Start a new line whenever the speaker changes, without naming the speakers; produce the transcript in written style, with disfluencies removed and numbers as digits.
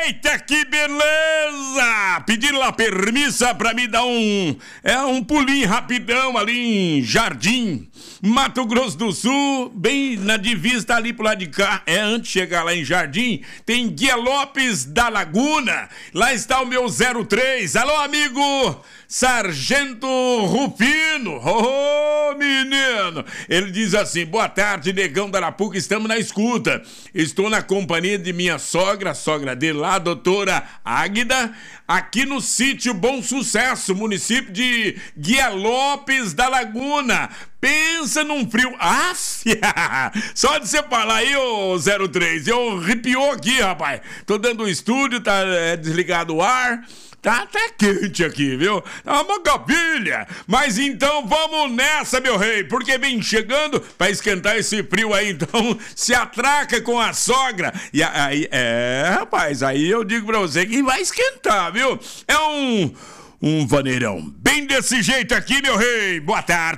Eita, que beleza! Pediram lá permissa pra me dar um pulinho rapidão ali em Jardim, Mato Grosso do Sul, bem na divisa, tá ali pro lado de cá. Antes de chegar lá em Jardim, tem Guia Lopes da Laguna. Lá está o meu 03. Alô, amigo Sargento Rufino. Ô, menino. Ele diz assim: boa tarde, negão da Arapuca, estamos na escuta. Estou na companhia de minha sogra, a sogra dele lá, a doutora Águida, aqui no sítio Bom Sucesso, município de Guia Lopes da Laguna. Pensa num frio. Só de você falar aí, ô 03, eu arrepiou aqui, rapaz. Tô dando o estúdio, tá desligado o ar. Tá até quente aqui, viu? Tá uma maravilha. Mas então vamos nessa, meu rei, porque vem chegando pra esquentar esse frio aí. Então se atraca com a sogra. E aí, rapaz, aí eu digo pra você que vai esquentar, viu? É um vaneirão bem desse jeito aqui, meu rei. Boa tarde.